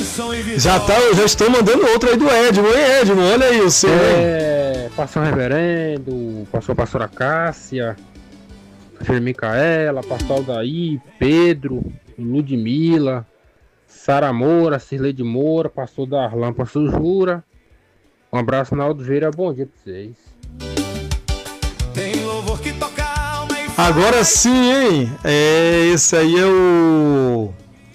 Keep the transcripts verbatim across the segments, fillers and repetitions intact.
Já, tá, eu já estou mandando outro aí do Edmo, hein, Edmo? Olha aí o seu. É, pastor Reverendo, pastor Pastora Cássia, pastor Micaela, pastor Aldair, Pedro, Ludmila, Sara Moura, Cirleide Moura, pastor Darlan, pastor Jura. Um abraço, Naldo Vieira, bom dia pra vocês. Tem louvor que toca a alma e Agora sim, hein? É, esse aí é o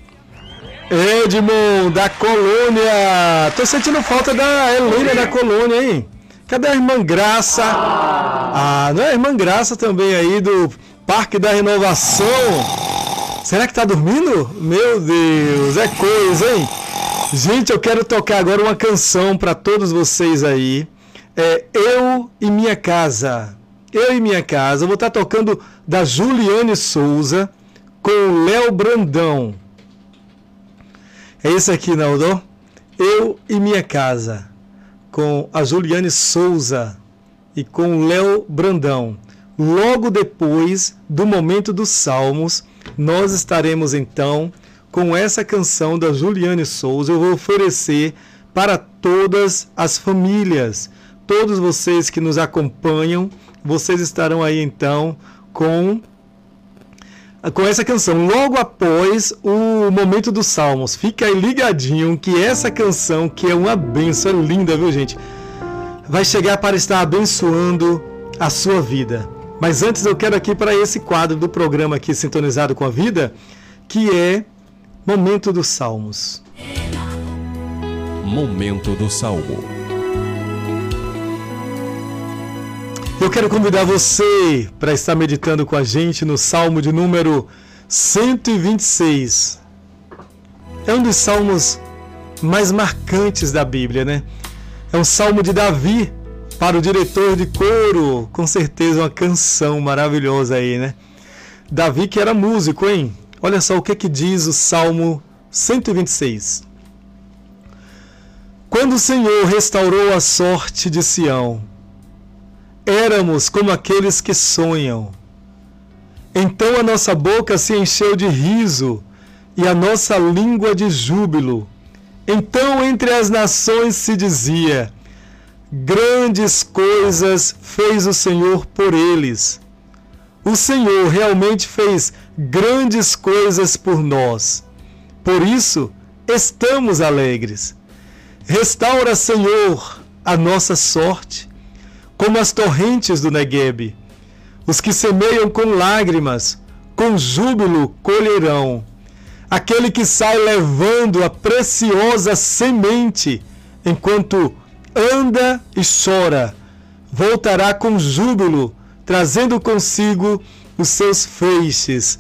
Edmond da Colônia. Tô sentindo falta da Helena da Colônia, hein? Cadê a irmã Graça? Ah, não é a irmã Graça também aí do Parque da Renovação? Será que tá dormindo? Meu Deus, é coisa, hein? Gente, eu quero tocar agora uma canção para todos vocês aí. É Eu e Minha Casa. Eu e Minha Casa. Eu vou estar tocando da Juliane Souza com o Léo Brandão. É esse aqui, Naldo. Eu e Minha Casa. Com a Juliane Souza e com o Léo Brandão. Logo depois do Momento dos Salmos, nós estaremos então com essa canção da Juliane Souza. Eu vou oferecer para todas as famílias, todos vocês que nos acompanham, vocês estarão aí então com, com essa canção, logo após o Momento dos Salmos. Fica aí ligadinho que essa canção, que é uma bênção, é linda, viu, gente? Vai chegar para estar abençoando a sua vida. Mas antes eu quero aqui para esse quadro do programa aqui, Sintonizado com a Vida, que é Momento dos Salmos. Momento do Salmo. Eu quero convidar você para estar meditando com a gente no Salmo de número cento e vinte e seis. É um dos salmos mais marcantes da Bíblia, né? É um salmo de Davi para o diretor de coro. Com certeza uma canção maravilhosa aí, né? Davi que era músico, hein? Olha só o que, que diz o Salmo cento e vinte e seis. Quando o Senhor restaurou a sorte de Sião, éramos como aqueles que sonham. Então a nossa boca se encheu de riso e a nossa língua de júbilo. Então entre as nações se dizia: grandes coisas fez o Senhor por eles. O Senhor realmente fez grandes coisas por nós. Por isso, estamos alegres. Restaura, Senhor, a nossa sorte, como as torrentes do Neguebe. Os que semeiam com lágrimas, com júbilo colherão. Aquele que sai levando a preciosa semente, enquanto anda e chora, voltará com júbilo, trazendo consigo os seus feixes.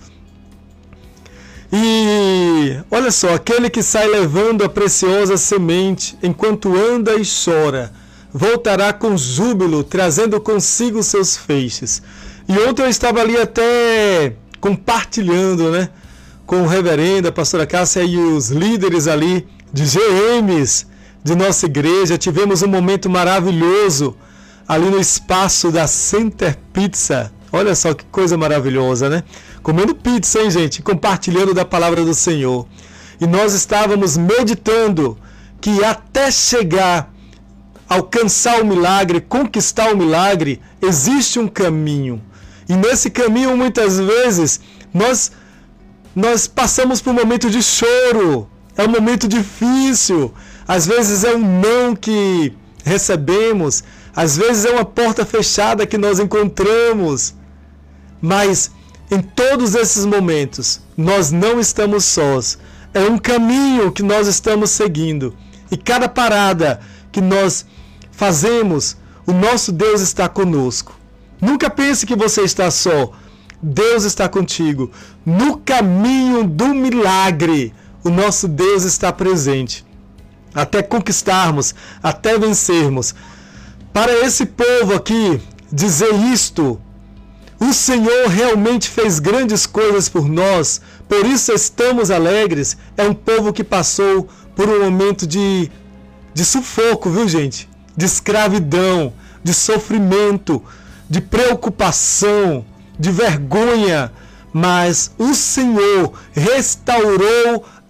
E olha só, aquele que sai levando a preciosa semente, enquanto anda e chora, voltará com júbilo, trazendo consigo os seus feixes. E ontem eu estava ali até compartilhando, né, com o reverendo, a pastora Cássia e os líderes ali de G Ms de nossa igreja. Tivemos um momento maravilhoso ali no espaço da Center Pizza. Olha só que coisa maravilhosa, né? Comendo pizza, hein, gente? Compartilhando da palavra do Senhor. E nós estávamos meditando que até chegar, alcançar o milagre, conquistar o milagre, existe um caminho. E nesse caminho, muitas vezes, nós, nós passamos por um momento de choro. É um momento difícil. Às vezes é um não que recebemos. Às vezes é uma porta fechada que nós encontramos. Mas em todos esses momentos, nós não estamos sós. É um caminho que nós estamos seguindo. E cada parada que nós fazemos, o nosso Deus está conosco. Nunca pense que você está só. Deus está contigo. No caminho do milagre, o nosso Deus está presente. Até conquistarmos, até vencermos. Para esse povo aqui, dizer isto: o Senhor realmente fez grandes coisas por nós, por isso estamos alegres. É um povo que passou por um momento de, de sufoco, viu, gente? De escravidão, de sofrimento, de preocupação, de vergonha. Mas o Senhor restaurou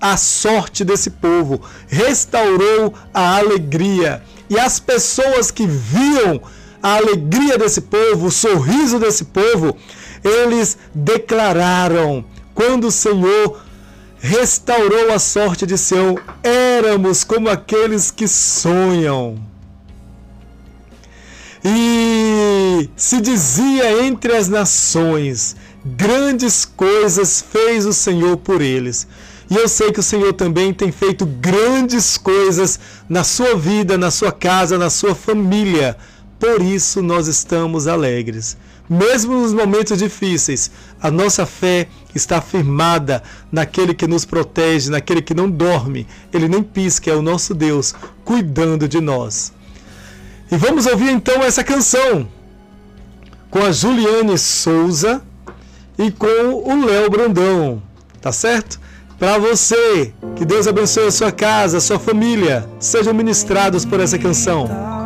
a sorte desse povo, restaurou a alegria. E as pessoas que viam a alegria desse povo, o sorriso desse povo, eles declararam, quando o Senhor restaurou a sorte de Sião, éramos como aqueles que sonham. E se dizia entre as nações, grandes coisas fez o Senhor por eles. E eu sei que o Senhor também tem feito grandes coisas na sua vida, na sua casa, na sua família. Por isso nós estamos alegres. Mesmo nos momentos difíceis, a nossa fé está firmada naquele que nos protege, naquele que não dorme, ele nem pisca, é o nosso Deus, cuidando de nós. E vamos ouvir então essa canção com a Juliane Souza e com o Léo Brandão, tá certo? Para você, que Deus abençoe a sua casa, a sua família, sejam ministrados por essa canção.